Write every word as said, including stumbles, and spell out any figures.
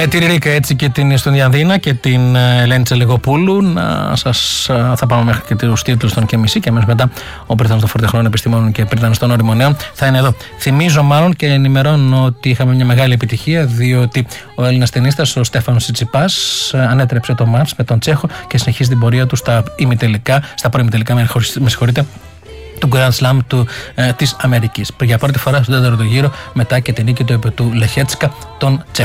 τη Ρίκα έτσι και την στον Διανδίνα και την Ελένη Τσελεγοπούλου. Να σας, θα πάμε μέχρι και τους τίτλους των και μισή και αμέσως μετά ο Πρίτανος των Φορτεχνών Επιστημόνων και Πρίτανος των Όριμων Νέων θα είναι εδώ. Θυμίζω μάλλον και ενημερώνω ότι είχαμε μια μεγάλη επιτυχία, διότι ο Έλληνας τενίστας ο Στέφανος Τσιτσιπάς ανέτρεψε το μάτς με τον Τσέχο και συνεχίζει την πορεία του στα ημιτελικά, στα προημιτελικά, με συγχωρείτε, του Grand Slam του, ε, της Αμερικής. Για πρώτη φορά στον τέταρτο γύρο μετά και την νίκη του επί του Λεχέτσκα των Τσέχων.